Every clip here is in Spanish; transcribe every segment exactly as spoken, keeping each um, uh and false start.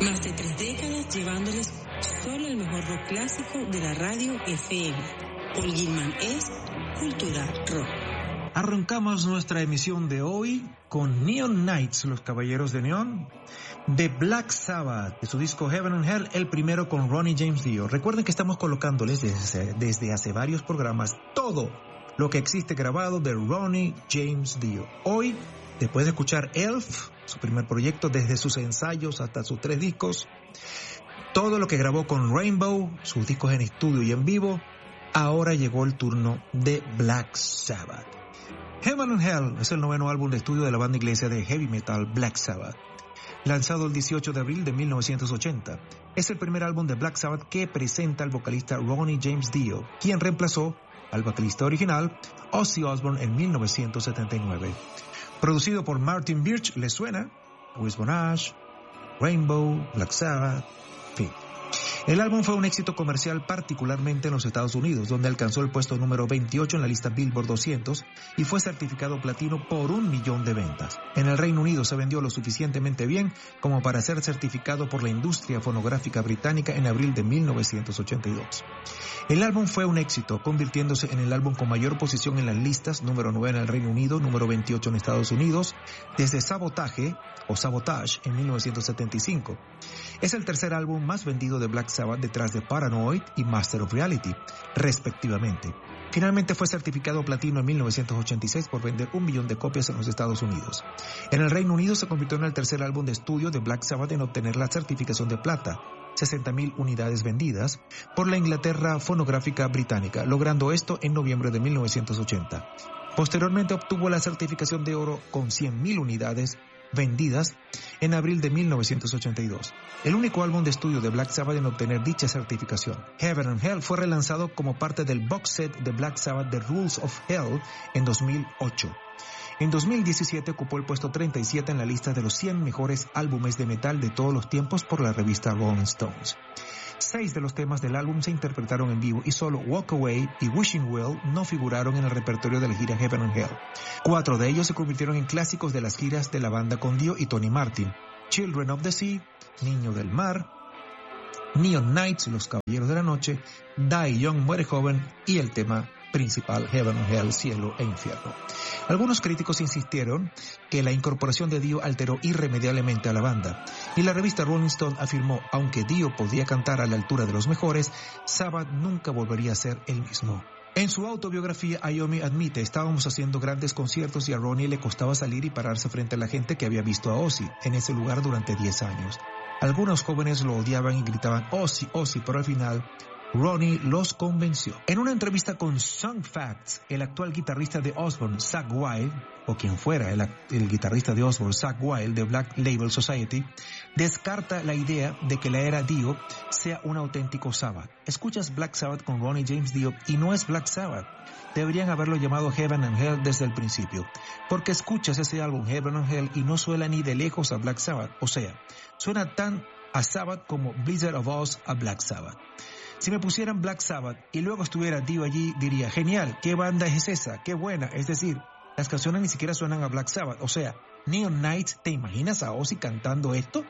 Más de tres décadas llevándoles solo el mejor rock clásico de la radio F M. Paul Gilman es Cultura Rock. Arrancamos nuestra emisión de hoy con Neon Knights, los Caballeros de Neón, de Black Sabbath, de su disco Heaven and Hell, el primero con Ronnie James Dio. Recuerden que estamos colocándoles desde, desde hace varios programas todo lo que existe grabado de Ronnie James Dio. Hoy, después de escuchar Elf, su primer proyecto, desde sus ensayos hasta sus tres discos, todo lo que grabó con Rainbow, sus discos en estudio y en vivo, ahora llegó el turno de Black Sabbath. Heaven and Hell es el noveno álbum de estudio de la banda inglesa de heavy metal Black Sabbath, lanzado el dieciocho de abril de mil novecientos ochenta. Es el primer álbum de Black Sabbath que presenta al vocalista Ronnie James Dio, quien reemplazó al vocalista original Ozzy Osbourne en mil novecientos setenta y nueve. Producido por Martin Birch, ¿le suena? Wishbone Ash, Rainbow, Black Sabbath, en fin. El álbum fue un éxito comercial particularmente en los Estados Unidos, donde alcanzó el puesto número veintiocho en la lista Billboard doscientos y fue certificado platino por un millón de ventas. En el Reino Unido se vendió lo suficientemente bien como para ser certificado por la industria fonográfica británica en abril de mil novecientos ochenta y dos. El álbum fue un éxito, convirtiéndose en el álbum con mayor posición en las listas, número nueve en el Reino Unido, número veintiocho en Estados Unidos, desde Sabotage o Sabotage en mil novecientos setenta y cinco. Es el tercer álbum más vendido de Black Sabbath detrás de Paranoid y Master of Reality, respectivamente. Finalmente fue certificado platino en mil novecientos ochenta y seis por vender un millón de copias en los Estados Unidos. En el Reino Unido se convirtió en el tercer álbum de estudio de Black Sabbath en obtener la certificación de plata, sesenta mil unidades vendidas, por la Inglaterra Fonográfica Británica, logrando esto en noviembre de mil novecientos ochenta. Posteriormente obtuvo la certificación de oro con cien mil unidades vendidas en abril de mil novecientos ochenta y dos. El único álbum de estudio de Black Sabbath en obtener dicha certificación. Heaven and Hell fue relanzado como parte del box set de Black Sabbath The Rules of Hell en dos mil ocho. En dos mil diecisiete ocupó el puesto treinta y siete en la lista de los cien mejores álbumes de metal de todos los tiempos por la revista Rolling Stones. Seis de los temas del álbum se interpretaron en vivo y solo Walk Away y Wishing Well no figuraron en el repertorio de la gira Heaven and Hell. Cuatro de ellos se convirtieron en clásicos de las giras de la banda con Dio y Tony Martin: Children of the Sea, Niño del Mar, Neon Knights, Los Caballeros de la Noche, Die Young, Muere Joven y el tema principal Heaven and Hell, Cielo e Infierno. Algunos críticos insistieron que la incorporación de Dio alteró irremediablemente a la banda, y la revista Rolling Stone afirmó, aunque Dio podía cantar a la altura de los mejores, Sabbath nunca volvería a ser el mismo. En su autobiografía, Iommi admite: estábamos haciendo grandes conciertos y a Ronnie le costaba salir y pararse frente a la gente que había visto a Ozzy en ese lugar durante diez años. Algunos jóvenes lo odiaban y gritaban Ozzy, Ozzy, pero al final Ronnie los convenció. En una entrevista con Song Facts, el actual guitarrista de Osbourne, Zakk Wylde, o quien fuera el, el guitarrista de Osbourne, Zakk Wylde, de Black Label Society, descarta la idea de que la era Dio sea un auténtico Sabbath. Escuchas Black Sabbath con Ronnie James Dio y no es Black Sabbath. Deberían haberlo llamado Heaven and Hell desde el principio, porque escuchas ese álbum Heaven and Hell y no suena ni de lejos a Black Sabbath. O sea, suena tan a Sabbath como Blizzard of Oz a Black Sabbath. Si me pusieran Black Sabbath y luego estuviera Dio allí, diría: genial, ¿qué banda es esa? ¡Qué buena! Es decir, las canciones ni siquiera suenan a Black Sabbath. O sea, Neon Knights, ¿te imaginas a Ozzy cantando esto?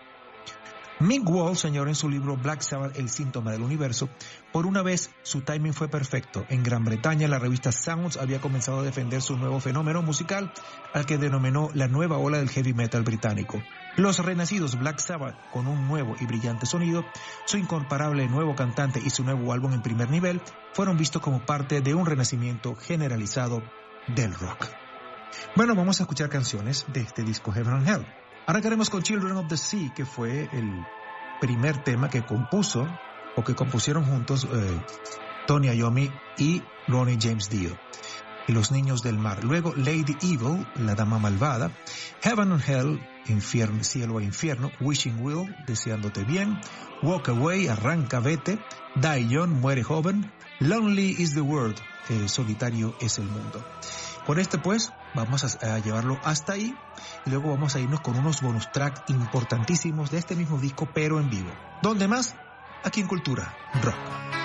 Mick Wall señaló en su libro Black Sabbath, el síntoma del universo: por una vez su timing fue perfecto. En Gran Bretaña, la revista Sounds había comenzado a defender su nuevo fenómeno musical, al que denominó la nueva ola del heavy metal británico. Los renacidos Black Sabbath, con un nuevo y brillante sonido, su incomparable nuevo cantante y su nuevo álbum en primer nivel, fueron vistos como parte de un renacimiento generalizado del rock. Bueno, vamos a escuchar canciones de este disco Heaven and Hell. Arrancaremos con Children of the Sea, que fue el primer tema que compuso o que compusieron juntos eh, Tony Iommi y Ronnie James Dio, y Los Niños del Mar. Luego Lady Evil, La Dama Malvada, Heaven and Hell, Infierno, Cielo e Infierno, Wishing Well, Deseándote Bien, Walk Away, Arranca Vete, Die Young, Muere Joven, Lonely is the World, eh, Solitario es el Mundo. Por este pues vamos a, a llevarlo hasta ahí, y luego vamos a irnos con unos bonus tracks importantísimos de este mismo disco, pero en vivo. ¿Dónde más? Aquí en Cultura Rock.